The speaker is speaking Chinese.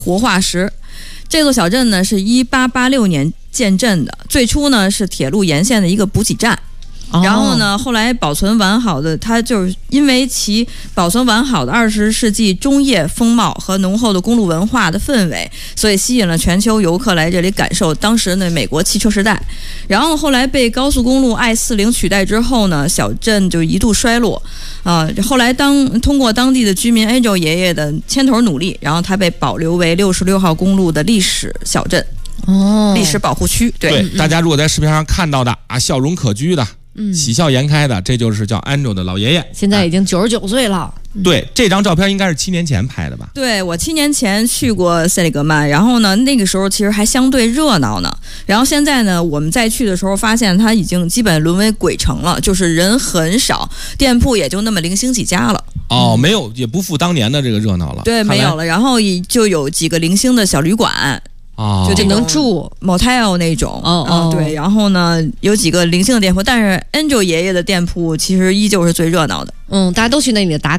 活化石。这座小镇呢是1886年建镇的，最初呢是铁路沿线的一个补给站。然后呢，后来保存完好的，它就是因为其保存完好的20世纪中叶风貌和浓厚的公路文化的氛围，所以吸引了全球游客来这里感受当时的美国汽车时代。然后后来被高速公路 I40 取代之后呢，小镇就一度衰落。后来通过当地的居民 Angel 爷爷的牵头努力，然后它被保留为66号公路的历史小镇。历史保护区。对， 大家如果在视频上看到的笑容可掬的。喜笑颜开的，这就是叫 Angel 的老爷爷， 现在已经99岁了。 对，这张照片应该是7年前拍的吧？ 对，我7年前去过塞里格曼，然后呢，那个时候其实还相对热闹呢。然后现在呢，我们再去的时候发现它已经基本沦为鬼城了，就是人很少，店铺也就那么零星几家了。 没有，也不复当年的这个热闹了。 对，没有了。然后就有几个零星的小旅馆。就这能住 motel 那种。对，然后呢有几个零星的店铺，但是 Angel 爷爷的店铺其实依旧是最热闹的。 大家都去那里打